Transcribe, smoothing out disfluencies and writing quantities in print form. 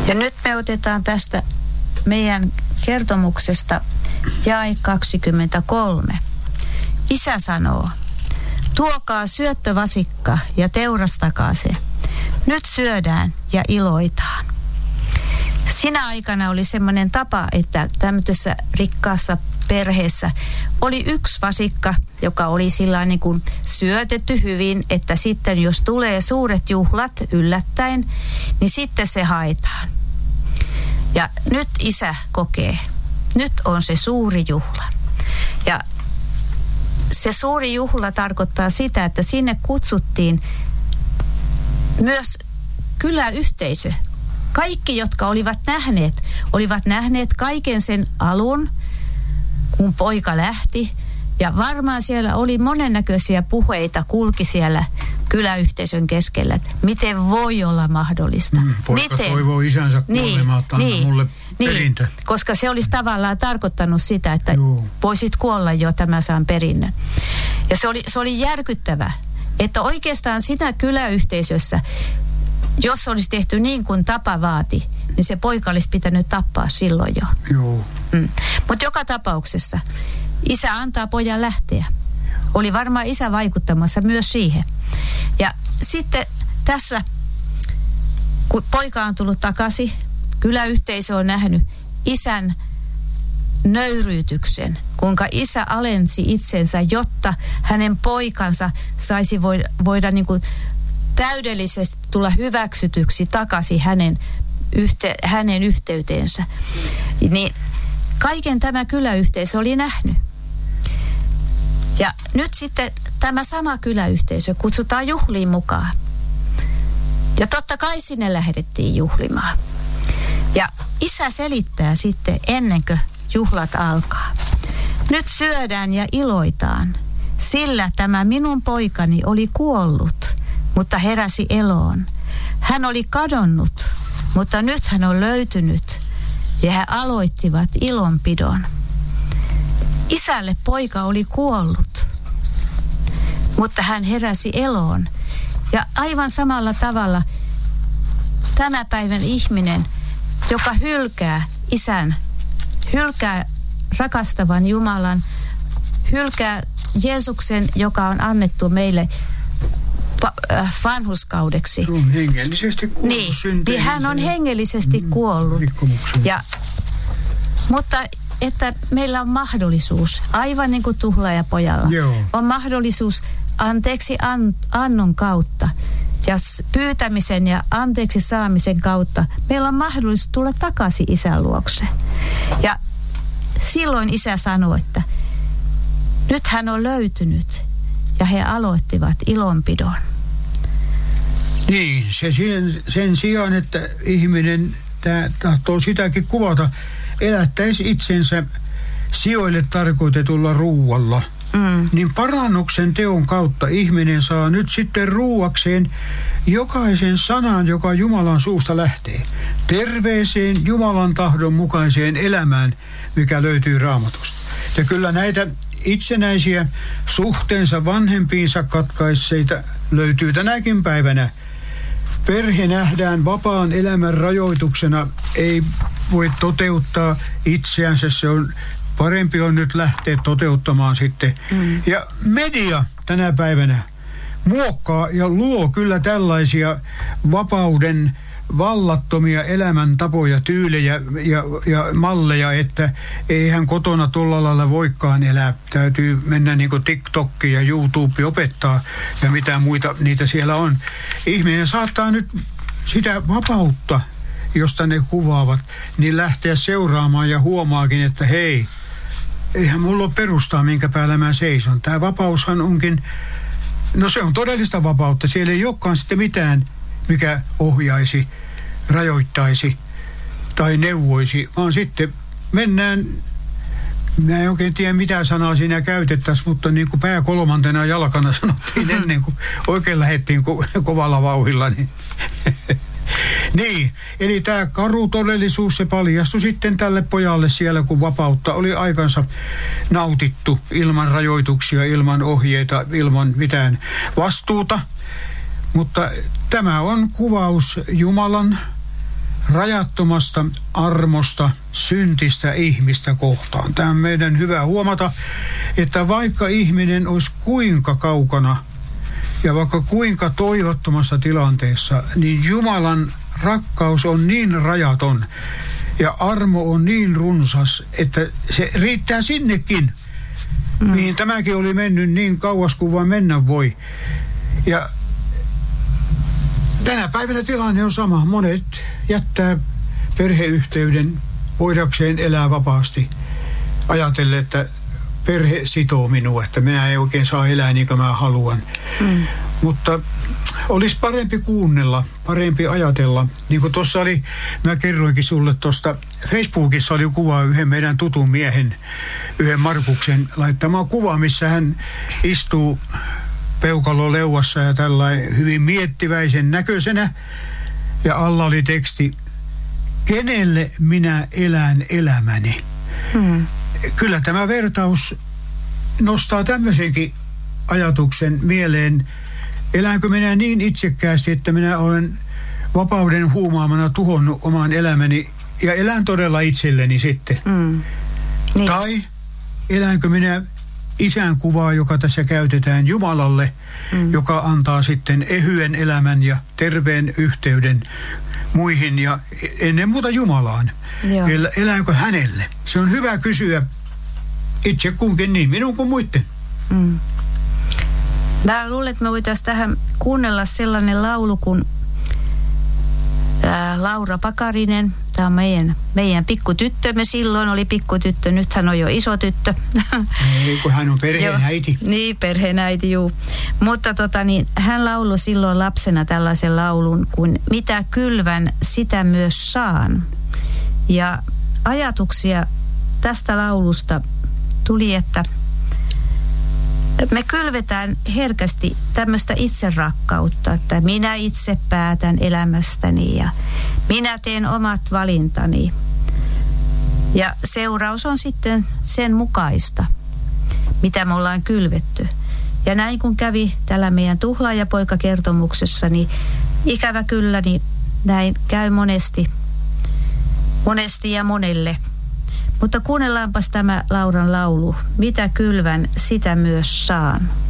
Ja nyt me otetaan tästä meidän kertomuksesta jae 23. Isä sanoo, tuokaa syöttövasikka ja teurastakaa se. Nyt syödään ja iloitaan. Sinä aikana oli semmoinen tapa, että tämmöisessä rikkaassa perheessä oli yksi vasikka, joka oli sillä niin kuin syötetty hyvin, että sitten jos tulee suuret juhlat yllättäen, niin sitten se haetaan. Ja nyt isä kokee, nyt on se suuri juhla. Ja se suuri juhla tarkoittaa sitä, että sinne kutsuttiin myös kyläyhteisö. Kaikki, jotka olivat nähneet kaiken sen alun, kun poika lähti. Ja varmaan siellä oli monennäköisiä puheita, kulki siellä kyläyhteisön keskellä, että miten voi olla mahdollista. Poika toivoo isänsä kuolemaa, että anna mulle perintö. Koska se olisi tavallaan tarkoittanut sitä, että voisit kuolla jo, tämä saan perinnön. Ja se oli järkyttävä, että oikeastaan siinä kyläyhteisössä, jos olisi tehty niin kuin tapa vaati, niin se poika olisi pitänyt tappaa silloin jo. Joo. Mutta joka tapauksessa isä antaa pojan lähteä. Oli varmaan isä vaikuttamassa myös siihen. Ja sitten tässä, kun poika on tullut takaisin, kyläyhteisö on nähnyt isän nöyryytyksen, kuinka isä alensi itsensä, jotta hänen poikansa saisi voida niin kuin täydellisesti tulla hyväksytyksi takaisin hänen yhteyteensä. Niin kaiken tämä kyläyhteisö oli nähnyt. Ja nyt sitten tämä sama kyläyhteisö kutsutaan juhliin mukaan. Ja totta kai sinne lähdettiin juhlimaan. Ja isä selittää sitten ennen kuin juhlat alkaa. Nyt syödään ja iloitaan, sillä tämä minun poikani oli kuollut, mutta heräsi eloon. Hän oli kadonnut, mutta nyt hän on löytynyt. Ja he aloittivat ilonpidon. Isälle poika oli kuollut, mutta hän heräsi eloon. Ja aivan samalla tavalla tänä päivän ihminen, joka hylkää isän, hylkää rakastavan Jumalan, hylkää Jeesuksen, joka on annettu meille vanhurskaudeksi. On hengellisesti kuollut niin hän on hengellisesti kuollut. Mutta että meillä on mahdollisuus, aivan niin kuin tuhlaajapojalla, on mahdollisuus anteeksi annon kautta ja pyytämisen ja anteeksi saamisen kautta. Meillä on mahdollisuus tulla takaisin isän luokse. Ja silloin isä sanoi, että nyt hän on löytynyt ja he aloittivat ilonpidon. Niin, se sen sijaan, että ihminen tahtoo sitäkin kuvata, elättäisi itsensä sijoille tarkoitetulla ruualla. Niin parannuksen teon kautta ihminen saa nyt sitten ruuakseen jokaisen sanan, joka Jumalan suusta lähtee. Terveeseen Jumalan tahdon mukaiseen elämään, mikä löytyy Raamatusta. Ja kyllä näitä itsenäisiä suhteensa vanhempiinsa katkaisseita löytyy tänäkin päivänä. Perhe nähdään vapaan elämän rajoituksena, ei voi toteuttaa itseänsä, parempi on nyt lähteä toteuttamaan sitten. Ja media tänä päivänä muokkaa ja luo kyllä tällaisia vapauden vallattomia elämäntapoja, tyylejä ja malleja, että eihän kotona tuolla lailla voikaan elää. Täytyy mennä niin kuin TikTokki ja YouTube opettaa ja mitä muita niitä siellä on. Ihminen saattaa nyt sitä vapautta, josta ne kuvaavat, niin lähteä seuraamaan ja huomaakin, että hei, eihän mulla ole perustaa, minkä päällä mä seison. Tämä vapaushan onkin, no se on todellista vapautta. Siellä ei olekaan sitten mitään, mikä ohjaisi, rajoittaisi tai neuvoisi, vaan sitten mennään, mä en oikein tiedä mitä sanaa siinä käytettäisiin, mutta niin kuin pää kolmantena jalkana sanottiin ennen kuin oikein lähdettiin kovalla vauhilla. Niin, eli tämä karu todellisuus, se paljastui sitten tälle pojalle siellä, kun vapautta oli aikansa nautittu ilman rajoituksia, ilman ohjeita, ilman mitään vastuuta. Mutta tämä on kuvaus Jumalan rajattomasta armosta syntistä ihmistä kohtaan. Tämä on meidän hyvä huomata, että vaikka ihminen olisi kuinka kaukana ja vaikka kuinka toivottomassa tilanteessa, niin Jumalan rakkaus on niin rajaton ja armo on niin runsas, että se riittää sinnekin, mihin tämäkin oli mennyt niin kauas kuin vaan mennä voi. Ja tänä päivänä tilanne on sama. Monet jättää perheyhteyden voidakseen elää vapaasti. Ajatellen, että perhe sitoo minua, että minä ei oikein saa elää niin kuin mä haluan. Mutta olisi parempi kuunnella, parempi ajatella. Niin kuin tuossa oli, mä kerroinkin sulle tuosta, Facebookissa oli kuva yhden meidän tutun miehen, yhden Markuksen laittama kuva, missä hän istuu peukalo leuassa ja tällainen hyvin miettiväisen näköisenä. Ja alla oli teksti, kenelle minä elän elämäni. Kyllä tämä vertaus nostaa tämmöisenkin ajatuksen mieleen. Eläänkö minä niin itsekkäästi, että minä olen vapauden huumaamana tuhonnut oman elämäni ja elän todella itselleni sitten? Niin. Tai eläänkö minä isän kuvaa, joka tässä käytetään Jumalalle, joka antaa sitten ehyen elämän ja terveen yhteyden muihin ja ennen muuta Jumalaan. Eläänkö hänelle? Se on hyvä kysyä itse kunkin niin, minun kuin muiden. Mä luulen, että me voitaisiin tähän kuunnella sellainen laulu kuin Laura Pakarinen. Tämä on meidän pikkutyttömme. Silloin oli pikkutyttö, nyt hän on jo iso tyttö. Ei, kun hän on perheenäiti. Niin, perheenäiti, juu. Mutta hän lauloi silloin lapsena tällaisen laulun kuin mitä kylvän, sitä myös saan. Ja ajatuksia tästä laulusta tuli, että me kylvetään herkästi tämmöistä itserakkautta, että minä itse päätän elämästäni ja minä teen omat valintani. Ja seuraus on sitten sen mukaista, mitä me ollaan kylvetty. Ja näin kun kävi tällä meidän tuhlaajapoika-kertomuksessa, niin ikävä kyllä, niin näin käy monesti ja monelle. Mutta kuunnellaanpas tämä Lauran laulu. Mitä kylvän, sitä myös saan.